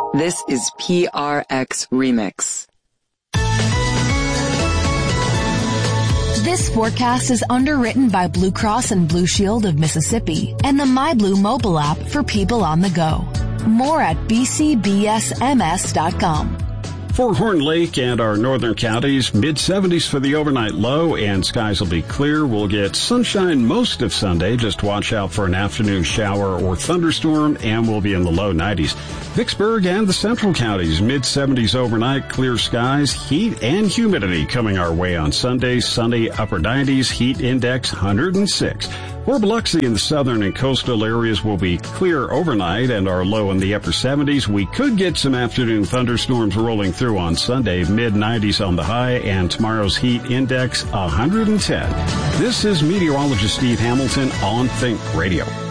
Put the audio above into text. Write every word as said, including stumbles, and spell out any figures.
This is P R X Remix. This forecast is underwritten by Blue Cross and Blue Shield of Mississippi and the MyBlue mobile app for people on the go. More at b c b s m s dot com. For Horn Lake and our northern counties, mid seventies for the overnight low, and skies will be clear. We'll get sunshine most of Sunday. Just watch out for an afternoon shower or thunderstorm, and we'll be in the low nineties. Vicksburg and the central counties, mid seventies overnight, clear skies, heat and humidity coming our way on Sunday. Sunny upper nineties, heat index one hundred six. For Biloxi in the southern and coastal areas will be clear overnight and are low in the upper seventies. We could get some afternoon thunderstorms rolling through on Sunday, mid nineties on the high, and tomorrow's heat index one hundred ten. This is meteorologist Steve Hamilton on Think Radio.